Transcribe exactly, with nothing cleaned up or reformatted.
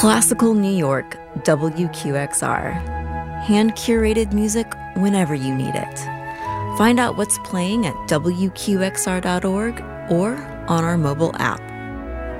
Classical New York, W Q X R. Hand-curated music whenever you need it. Find out what's playing at W Q X R dot org or on our mobile app.